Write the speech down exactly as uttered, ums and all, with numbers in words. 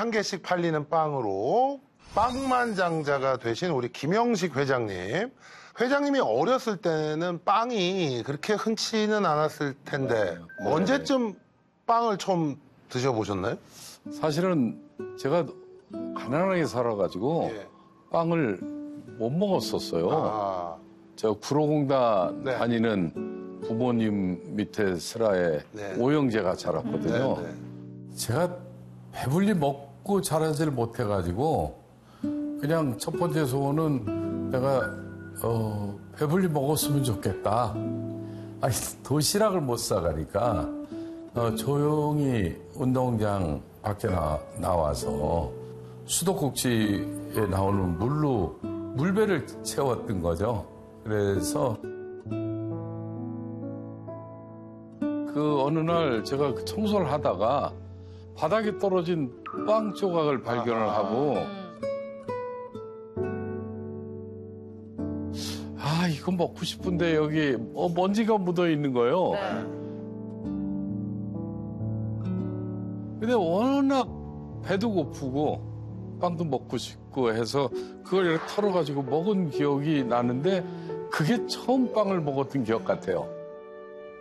한 개씩 팔리는 빵으로 빵만장자가 되신 우리 김영식 회장님. 회장님이 어렸을 때는 빵이 그렇게 흔치는 않았을 텐데 네. 언제쯤 빵을 처음 드셔보셨나요? 사실은 제가 가난하게 살아가지고 예. 빵을 못 먹었었어요. 아, 저 구로공단 네. 다니는 부모님 밑에 슬하에 네. 오형제가 자랐거든요. 네, 네. 제가 배불리 먹고 자라질 못해가지고 그냥 첫 번째 소원은 내가 어, 배불리 먹었으면 좋겠다. 아니, 도시락을 못 사가니까 어, 조용히 운동장 밖에 나, 나와서 수도꼭지에 나오는 물로 물배를 채웠던 거죠. 그래서 그 어느 날 제가 그 청소를 하다가 바닥에 떨어진 빵 조각을 발견을 하고 아 이거 먹고 싶은데 여기 어, 먼지가 묻어 있는 거예요. 네. 근데 워낙 배도 고프고 빵도 먹고 싶고 해서 그걸 이렇게 털어가지고 먹은 기억이 나는데 그게 처음 빵을 먹었던 기억 같아요.